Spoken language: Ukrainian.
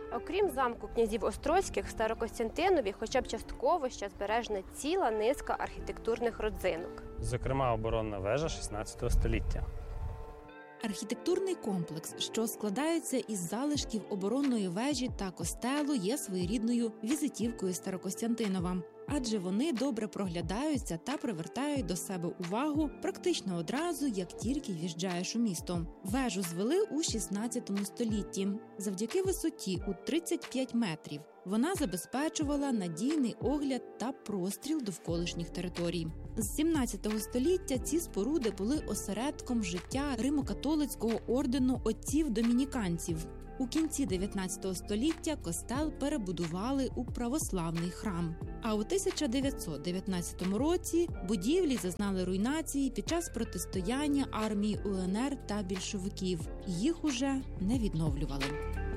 Окрім замку князів Острозьких, в Старокостянтинові хоча б частково ще збережена ціла низка архітектурних родзинок. Зокрема, оборонна вежа 16 століття. Архітектурний комплекс, що складається із залишків оборонної вежі та костелу, є своєрідною візитівкою Старокостянтинова. Адже вони добре проглядаються та привертають до себе увагу практично одразу, як тільки в'їжджаєш у місто. Вежу звели у 16 столітті. Завдяки висоті у 35 метрів вона забезпечувала надійний огляд та простріл довколишніх територій. З 17 століття ці споруди були осередком життя Римо-католицького ордену отців-домініканців. У кінці 19 століття костел перебудували у православний храм. А у 1919 році будівлі зазнали руйнації під час протистояння армії УНР та більшовиків. Їх уже не відновлювали.